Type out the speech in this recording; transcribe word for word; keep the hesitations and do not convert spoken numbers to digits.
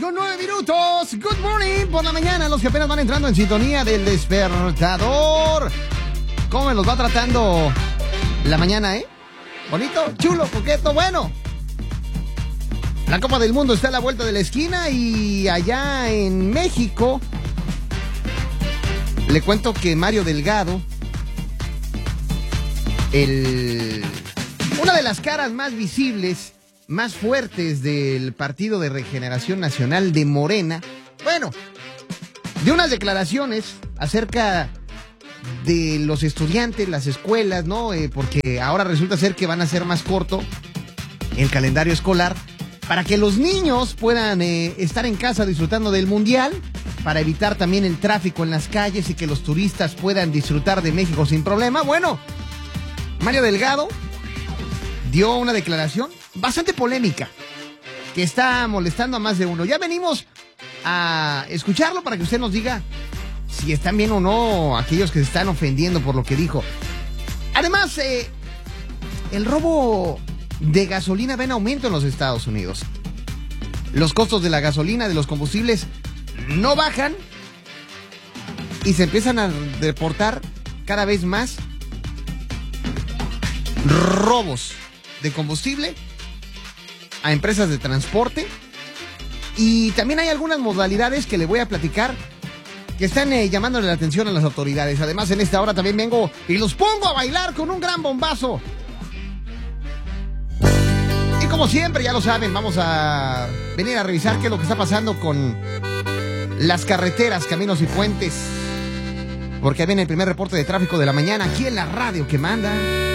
con nueve minutos. Good morning por la mañana. Los que apenas van entrando en sintonía del despertador. ¿Cómo me los va tratando la mañana, eh? Bonito, chulo, coqueto, bueno. La Copa del Mundo está a la vuelta de la esquina y allá en México le cuento que Mario Delgado, el, una de las caras más visibles, más fuertes del Partido de Regeneración Nacional de Morena, bueno, dio unas declaraciones acerca de los estudiantes, las escuelas, ¿no? Eh, porque ahora resulta ser que van a ser más corto el calendario escolar para que los niños puedan eh, estar en casa disfrutando del Mundial, para evitar también el tráfico en las calles y que los turistas puedan disfrutar de México sin problema. Bueno, Mario Delgado dio una declaración bastante polémica que está molestando a más de uno. Ya venimos a escucharlo para que usted nos diga si están bien o no aquellos que se están ofendiendo por lo que dijo. Además, eh, el robo de gasolina va en aumento en los Estados Unidos. Los costos de la gasolina, de los combustibles, no bajan y se empiezan a reportar cada vez más robos de combustible a empresas de transporte. Y también hay algunas modalidades que le voy a platicar que están eh, llamándole la atención a las autoridades. Además, en esta hora también vengo y los pongo a bailar con un gran bombazo. Y como siempre, ya lo saben, vamos a venir a revisar qué es lo que está pasando con las carreteras, caminos y puentes. Porque ahí viene el primer reporte de tráfico de la mañana aquí en la radio que manda.